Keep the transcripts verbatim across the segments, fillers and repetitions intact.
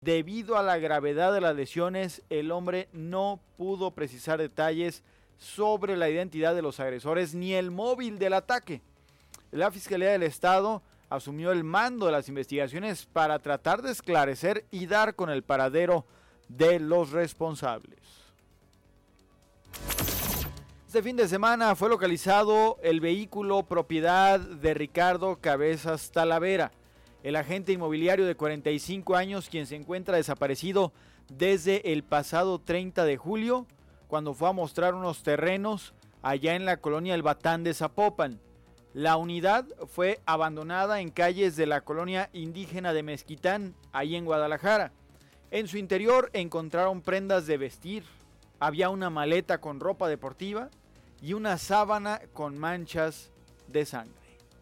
Debido a la gravedad de las lesiones, el hombre no pudo precisar detalles sobre la identidad de los agresores ni el móvil del ataque. La Fiscalía del Estado asumió el mando de las investigaciones para tratar de esclarecer y dar con el paradero de los responsables. Este fin de semana fue localizado el vehículo propiedad de Ricardo Cabezas Talavera, el agente inmobiliario de cuarenta y cinco años, quien se encuentra desaparecido desde el pasado treinta de julio, cuando fue a mostrar unos terrenos allá en la colonia El Batán de Zapopan. La unidad fue abandonada en calles de la colonia indígena de Mezquitán, ahí en Guadalajara. En su interior encontraron prendas de vestir, había una maleta con ropa deportiva y una sábana con manchas de sangre.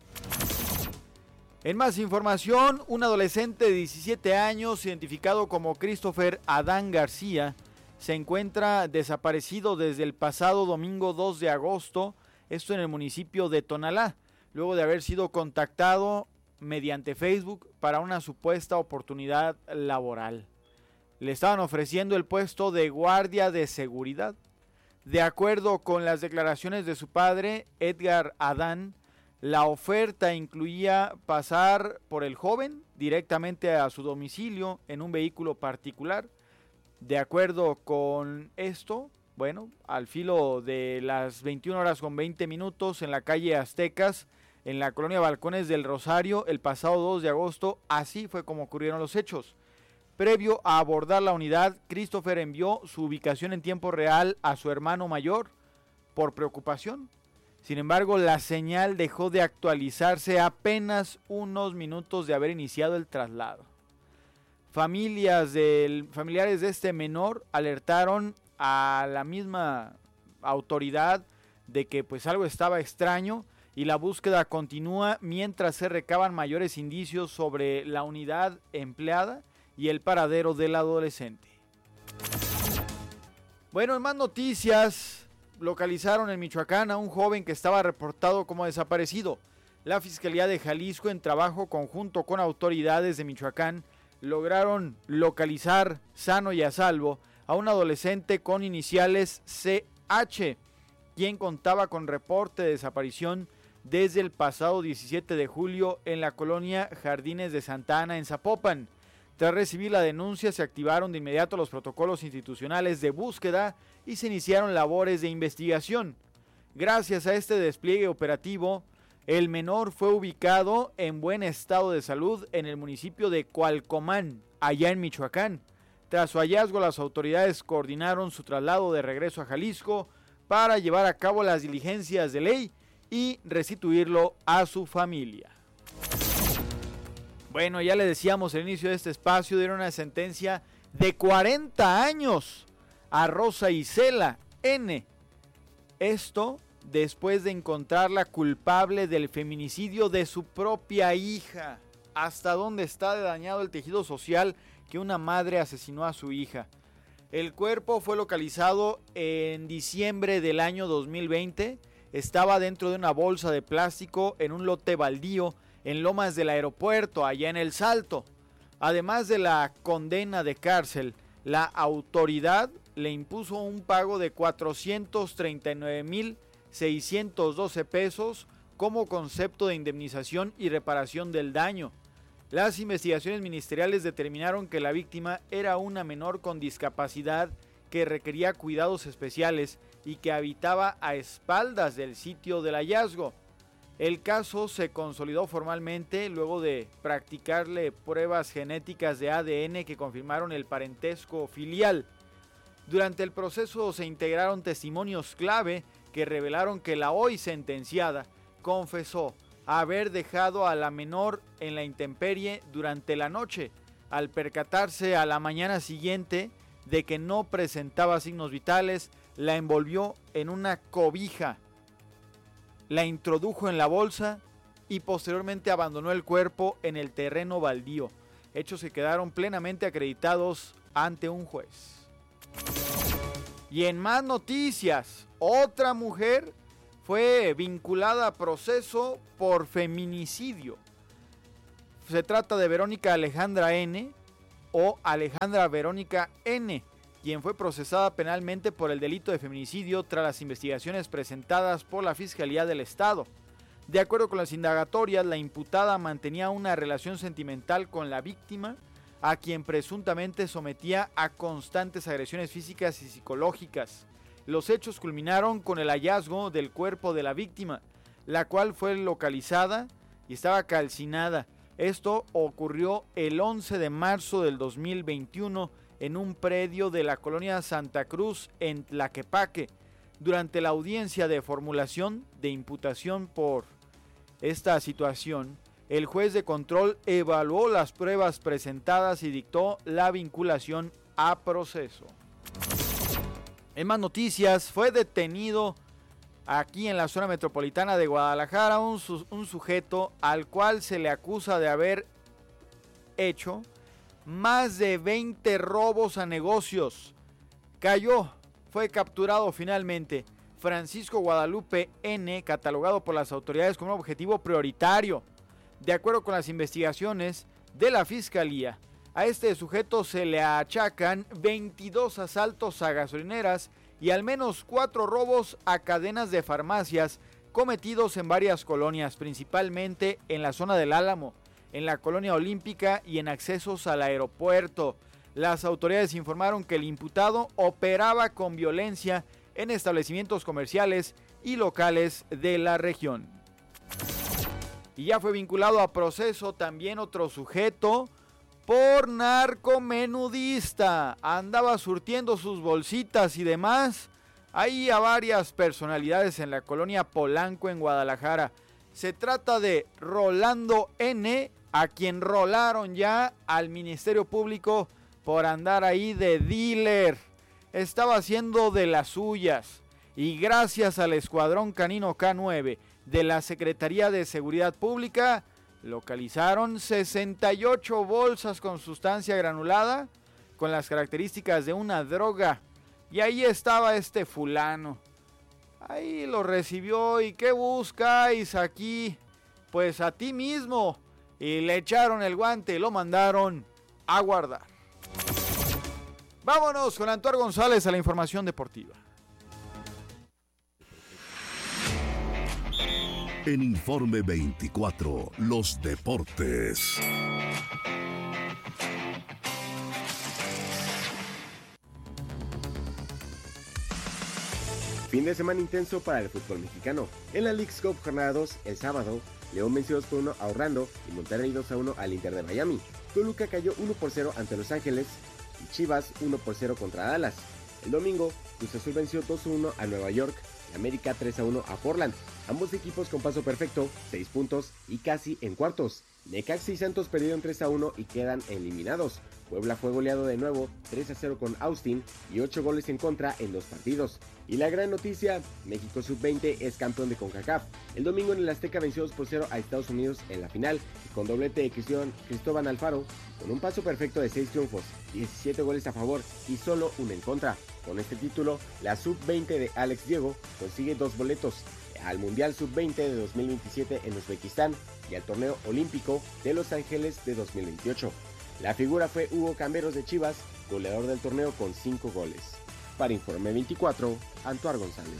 En más información, un adolescente de diecisiete años, identificado como Christopher Adán García, se encuentra desaparecido desde el pasado domingo dos de agosto, esto en el municipio de Tonalá, luego de haber sido contactado mediante Facebook para una supuesta oportunidad laboral. Le estaban ofreciendo el puesto de guardia de seguridad. De acuerdo con las declaraciones de su padre, Edgar Adán, la oferta incluía pasar por el joven directamente a su domicilio en un vehículo particular. De acuerdo con esto, bueno, al filo de las veintiuna horas con veinte minutos en la calle Aztecas, en la colonia Balcones del Rosario, el pasado dos de agosto, así fue como ocurrieron los hechos. Previo a abordar la unidad, Christopher envió su ubicación en tiempo real a su hermano mayor por preocupación. Sin embargo, la señal dejó de actualizarse apenas unos minutos de haber iniciado el traslado. Familias del, familiares de este menor alertaron a la misma autoridad de que pues algo estaba extraño y la búsqueda continúa mientras se recaban mayores indicios sobre la unidad empleada y el paradero del adolescente. Bueno, en más noticias, localizaron en Michoacán a un joven que estaba reportado como desaparecido. La Fiscalía de Jalisco, en trabajo conjunto con autoridades de Michoacán, lograron localizar sano y a salvo a un adolescente con iniciales C H, quien contaba con reporte de desaparición desde el pasado diecisiete de julio en la colonia Jardines de Santa Ana en Zapopan. Tras recibir la denuncia, se activaron de inmediato los protocolos institucionales de búsqueda y se iniciaron labores de investigación. Gracias a este despliegue operativo, el menor fue ubicado en buen estado de salud en el municipio de Cualcomán, allá en Michoacán. Tras su hallazgo, las autoridades coordinaron su traslado de regreso a Jalisco para llevar a cabo las diligencias de ley y restituirlo a su familia. Bueno, ya le decíamos al inicio de este espacio, dieron una sentencia de cuarenta años a Rosa Isela N. Esto después de encontrarla culpable del feminicidio de su propia hija. ¿Hasta dónde está de dañado el tejido social que una madre asesinó a su hija? El cuerpo fue localizado en diciembre del año dos mil veinte. Estaba dentro de una bolsa de plástico en un lote baldío en Lomas del Aeropuerto, allá en El Salto. Además de la condena de cárcel, la autoridad le impuso un pago de cuatrocientos treinta y nueve mil seiscientos doce pesos como concepto de indemnización y reparación del daño. Las investigaciones ministeriales determinaron que la víctima era una menor con discapacidad que requería cuidados especiales y que habitaba a espaldas del sitio del hallazgo. El caso se consolidó formalmente luego de practicarle pruebas genéticas de A D N que confirmaron el parentesco filial. Durante el proceso se integraron testimonios clave que revelaron que la hoy sentenciada confesó haber dejado a la menor en la intemperie durante la noche, al percatarse a la mañana siguiente de que no presentaba signos vitales, la envolvió en una cobija, la introdujo en la bolsa y posteriormente abandonó el cuerpo en el terreno baldío, hechos que quedaron plenamente acreditados ante un juez. Y en más noticias, otra mujer fue vinculada a proceso por feminicidio. Se trata de Verónica Alejandra N., o Alejandra Verónica N., quien fue procesada penalmente por el delito de feminicidio tras las investigaciones presentadas por la Fiscalía del Estado. De acuerdo con las indagatorias, la imputada mantenía una relación sentimental con la víctima, a quien presuntamente sometía a constantes agresiones físicas y psicológicas. Los hechos culminaron con el hallazgo del cuerpo de la víctima, la cual fue localizada y estaba calcinada. Esto ocurrió el once de marzo del dos mil veintiuno en un predio de la colonia Santa Cruz en Tlaquepaque. Durante la audiencia de formulación de imputación por esta situación, el juez de control evaluó las pruebas presentadas y dictó la vinculación a proceso. En más noticias, fue detenido aquí en la zona metropolitana de Guadalajara un, su, un sujeto al cual se le acusa de haber hecho más de veinte robos a negocios. Cayó, fue capturado finalmente. Francisco Guadalupe N., catalogado por las autoridades como un objetivo prioritario. De acuerdo con las investigaciones de la Fiscalía, a este sujeto se le achacan veintidós asaltos a gasolineras y al menos cuatro robos a cadenas de farmacias cometidos en varias colonias, principalmente en la zona del Álamo, en la colonia Olímpica y en accesos al aeropuerto. Las autoridades informaron que el imputado operaba con violencia en establecimientos comerciales y locales de la región. Y ya fue vinculado a proceso también otro sujeto por narcomenudista. Andaba surtiendo sus bolsitas y demás ahí a varias personalidades en la colonia Polanco en Guadalajara. Se trata de Rolando N., a quien rolaron ya al Ministerio Público por andar ahí de dealer. Estaba haciendo de las suyas y gracias al Escuadrón Canino K nueve de la Secretaría de Seguridad Pública localizaron sesenta y ocho bolsas con sustancia granulada con las características de una droga. Y ahí estaba este fulano. Ahí lo recibió. ¿Y qué buscáis aquí? Pues a ti mismo. Y le echaron el guante y lo mandaron a guardar. Vámonos con Antuar González a la información deportiva. En Informe veinticuatro, los deportes. Fin de semana intenso para el fútbol mexicano. En la Leagues Cup jornada dos, el sábado, León venció dos por uno a Orlando y Monterrey dos a uno al Inter de Miami. Toluca cayó uno por cero ante Los Ángeles y Chivas uno por cero contra Dallas. El domingo, Cruz Azul venció dos a uno a Nueva York y América tres a uno a Portland. Ambos equipos con paso perfecto, seis puntos y casi en cuartos. Necaxa y Santos perdieron tres a uno y quedan eliminados. Puebla fue goleado de nuevo tres a cero con Austin y ocho goles en contra en dos partidos. Y la gran noticia, México sub veinte es campeón de CONCACAF. El domingo en el Azteca venció dos por cero a Estados Unidos en la final y con doblete de Cristian Cristóbal Alfaro, con un paso perfecto de seis triunfos, diecisiete goles a favor y solo uno en contra. Con este título, la sub veinte de Alex Diego consigue dos boletos al Mundial sub veinte de dos mil veintisiete en Uzbekistán y al Torneo Olímpico de Los Ángeles de dos mil veintiocho. La figura fue Hugo Camberos de Chivas, goleador del torneo con cinco goles. Para Informe veinticuatro, Antuar González.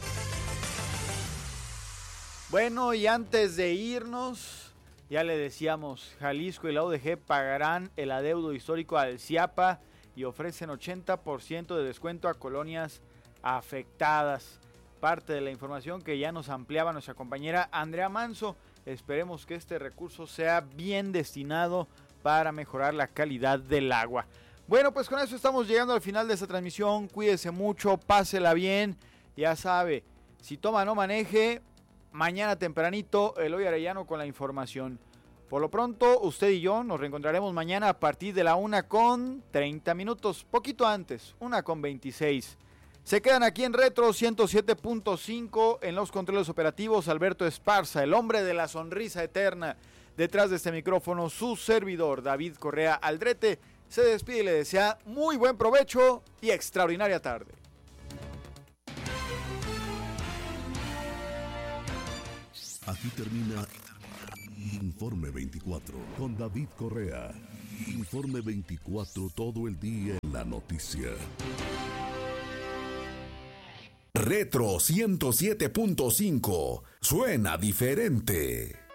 Bueno, y antes de irnos, ya le decíamos, Jalisco y la U D G pagarán el adeudo histórico al CIAPA y ofrecen ochenta por ciento de descuento a colonias afectadas. Parte de la información que ya nos ampliaba nuestra compañera Andrea Manso. Esperemos que este recurso sea bien destinado para mejorar la calidad del agua. Bueno, pues con eso estamos llegando al final de esta transmisión. Cuídese mucho, pásela bien. Ya sabe, si toma no maneje. Mañana tempranito, Eloy Arellano con la información. Por lo pronto, usted y yo nos reencontraremos mañana a partir de la una con treinta minutos. Poquito antes, una con veintiséis. Se quedan aquí en Retro ciento siete punto cinco en los controles operativos. Alberto Esparza, el hombre de la sonrisa eterna. Detrás de este micrófono, su servidor, David Correa Aldrete, se despide y le desea muy buen provecho y extraordinaria tarde. Aquí termina Informe veinticuatro con David Correa. Informe veinticuatro, todo el día en la noticia. Retro ciento siete punto cinco. Suena diferente.